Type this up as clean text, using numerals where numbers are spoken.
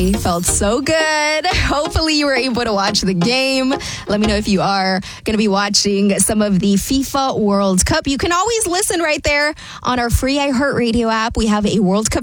It felt so good. Hopefully you were able to watch the game. Let me know if you are going to be watching some of the FIFA World Cup. You can always listen right there on our free iHeartRadio app. We have a World Cup